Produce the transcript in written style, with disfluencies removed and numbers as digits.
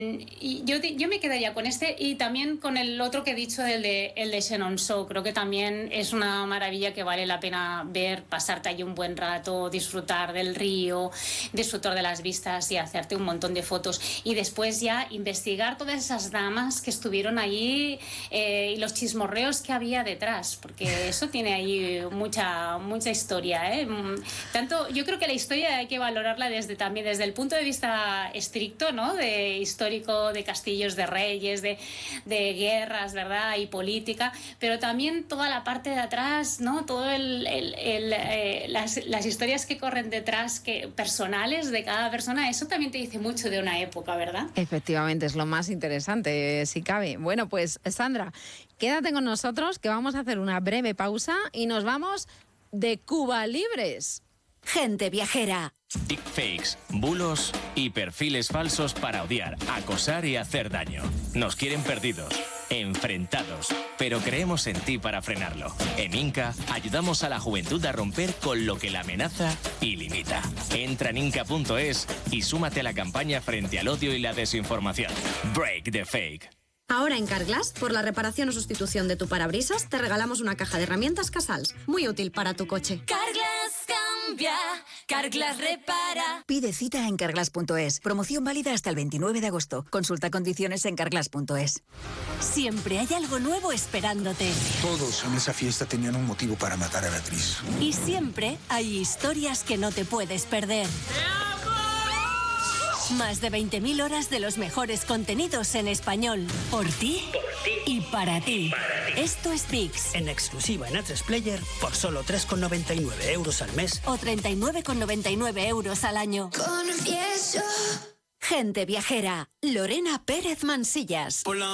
Y yo me quedaría con este y también con el otro que he dicho, el de Chenonceau. Creo que también es una maravilla que vale la pena ver, pasarte allí un buen rato, disfrutar del río, disfrutar de las vistas y hacerte un montón de fotos. Y después ya investigar todas esas damas que estuvieron allí y los chismorreos que había detrás, porque eso tiene ahí mucha historia, ¿eh? Tanto, yo creo que la historia hay que valorarla también desde el punto de vista estricto, ¿no? De histórico, de castillos de reyes, de guerras, ¿verdad? Y política, pero también toda la parte de atrás, ¿no? Todo las historias que corren detrás, personales de cada persona, eso también te dice mucho de una época, ¿verdad? Efectivamente, es lo más interesante, si cabe. Bueno, pues Sandra, quédate con nosotros, que vamos a hacer una breve pausa y nos vamos de Cuba Libres. Gente viajera. Deepfakes, bulos y perfiles falsos para odiar, acosar y hacer daño. Nos quieren perdidos, enfrentados, pero creemos en ti para frenarlo. En Inca ayudamos a la juventud a romper con lo que la amenaza y limita. Entra en inca.es y súmate a la campaña frente al odio y la desinformación. Break the fake. Ahora en Carglass, por la reparación o sustitución de tu parabrisas, te regalamos una caja de herramientas Casals, muy útil para tu coche. Carglass cambia, Carglass repara. Pide cita en carglass.es. Promoción válida hasta el 29 de agosto. Consulta condiciones en carglass.es. Siempre hay algo nuevo esperándote. Todos en esa fiesta tenían un motivo para matar a Beatriz. Y siempre hay historias que no te puedes perder. Más de 20.000 horas de los mejores contenidos en español. Por ti y para ti. Esto es VIX. En exclusiva en A3 Player por solo 3,99 euros al mes. O 39,99 euros al año. Confieso. Gente viajera. Lorena Pérez Mansillas.